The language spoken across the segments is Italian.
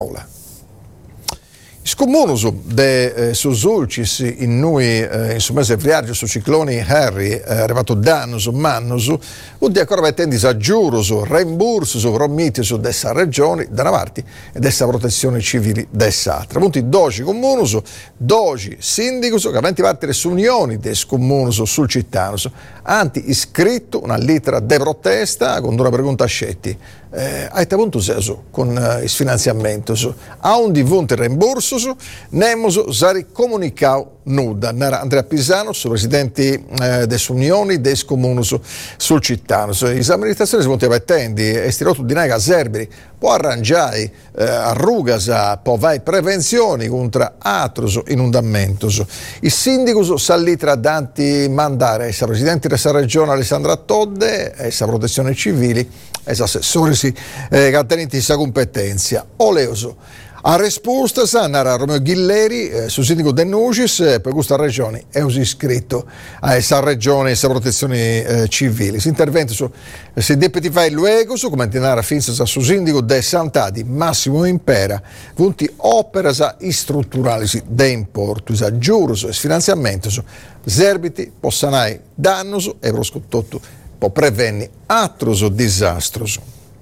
Scomunos de susulcis in noi in su mese viaggio su cicloni Harry arrivato dannos mannos o di ancora mettendo disaggiuros reimbursos romitis dessa regioni da una parte e dessa protezione civili dess'altra. Punti 12 comunos, 12 sindicus che aventi parte le unioni des comunos sul cittanos anti iscritto una lettera de protesta con una pregunta a scetti. Avete avuto senso con i finanziamenti a un divunto reimburso nemos sari comunicau nuda Andrea Pisano presidente des unioni des comunos sul cittanos le amministrazioni si poteva attendi e stiroto di naga serberi può arrangiare arrugas può vai prevenzioni contro altros inundamentos i sindicus s'allitra danti mandare essa presidente della regione Alessandra Todde essa protezione civili essa assessori tenenti questa competenza oleoso a risposta Sannara Romeo Ghilleri su sindaco De Nucis per questa regione è iscritto a questa regione questa protezione civile si intervento su si deputify luego su come tenere finza su sindaco De Sant'Adi Massimo Impera punti opere strutturali de importo a giuros e finanziamento su serbiti possanai dannos e proscutto può prevenire altros disastros.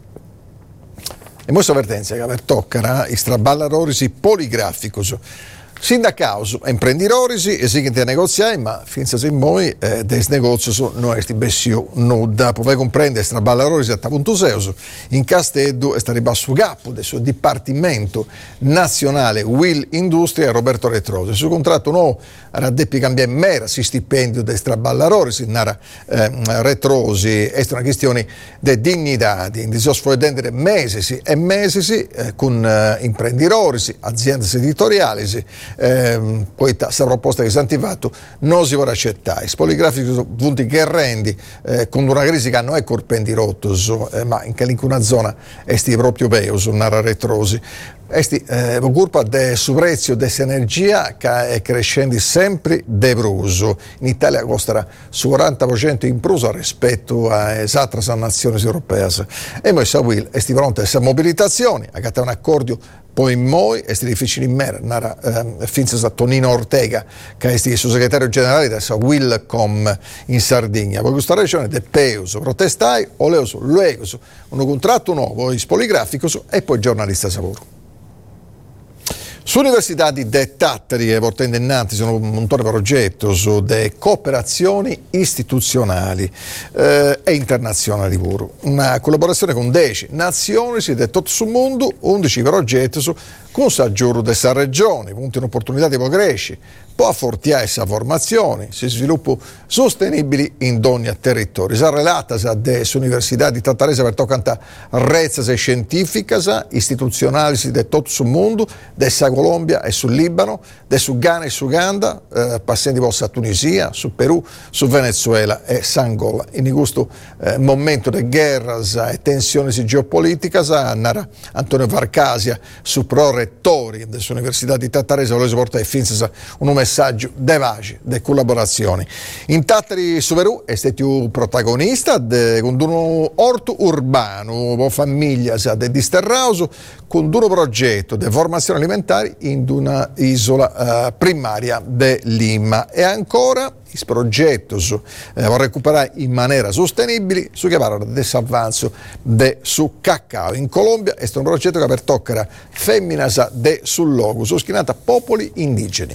E questa avvertenza che aver toccano i straballarorisi poligraficos. Sindacaus imprenditores e seguenti a negoziare, ma finza in noi des negozi non è bessio nuda. Puoi comprendere straballarorisi a punto seus in Casteddu e sta ribasso capo del suo Dipartimento Nazionale Will Industria Roberto Retrosi. Sul contratto no, raddeppi cambia mera si stipendio des straballarorisi nara Retrosi è una questione di dignità, di sosfogliare mesi e mesi con imprenditori, aziende editoriali. Poi questa proposta che si è attivato non si vorrà accettare. I poligrafici punti che rendi con una crisi che non è colpendi rottos, ma in qualunque zona esti proprio beus, nara Retrosi. Esti colpa del prezzo dell'energia che è crescendo sempre de bruso. In Italia costerà su 40% in più rispetto a altre nazioni europee. E noi siamo esti pronti a questa mobilitazione, a un accordo poi in noi è difficile in mera nara finza Tonino Ortega che è il segretario generale della Willcom in Sardegna poi questa regione de Peus protestai oleus luegos un contratto nuovo poligraficos e poi giornalista lavoro. Sull'Università di Tattari e portando innanzi sono un montone di progetti su de cooperazioni istituzionali e internazionali pure. Una collaborazione con 10 nazioni di tutto il mondo, 11 progetti su con saggiuro della regione, punti un'opportunità di crescere, può affortiare questa formazione, si sviluppa sostenibili in ogni territorio. Si relata dell'Università di Tattarese per toccare rezze scientifiche, istituzionali di tutto il mondo, della Colombia e sul Libano, su Ghana e su Uganda, passando poi a Tunisia, su Perù, su Venezuela e Angola. In questo momento di guerra e tensioni geopolitiche, Antonio Varcasia, su prorettori dell'Università di Tattarese, vuole portare finza un messaggio devace di collaborazioni. In Tattari su Perù è stato protagonista con un orto urbano, famiglia di Disterrauso, con un progetto di formazione alimentare in una isola primaria di Lima. E ancora il progetto per recuperare in maniera sostenibile su che parla del avanzo su cacao. In Colombia è un progetto che per toccare femminas sul luogo, soschinata popoli indigeni.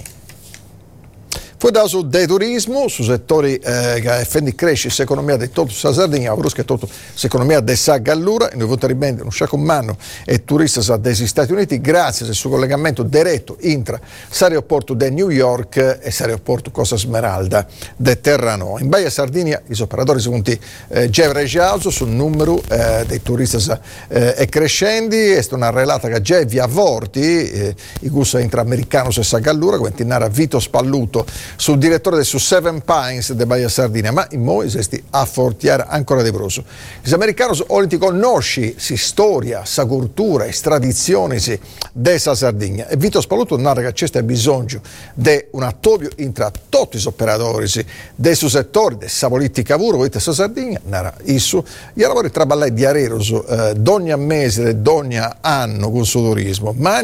Poi da su del turismo, su settori che cresce l'economia di tutta la Sardegna, che tutta l'economia della Gallura, e noi voteremo un sciacco mano e turisti degli Stati Uniti grazie al suo collegamento diretto intra l'aeroporto di New York e l'aeroporto Costa Smeralda di Terranova. In Baia Sardegna gli operatori sono già regiauso sul numero dei turisti è crescendo, è una relata che già via vorti i gusti intraamericanos e sa Gallura, come Vito Spalluto sul direttore del su Seven Pines de Baia Sardinia, ma in moi esti a fortiare ancora di proso. Gli americani oliti conosci si storia, sa cultura e tradizioni della Sardegna e Vito Spaluto narra che c'è bisogno di un attopio tra tutti gli operatori del suo settore, della politica pura, della Sardegna, narra isso, gli lavori traballai di Areros, ogni mese, ogni anno con il suo turismo, ma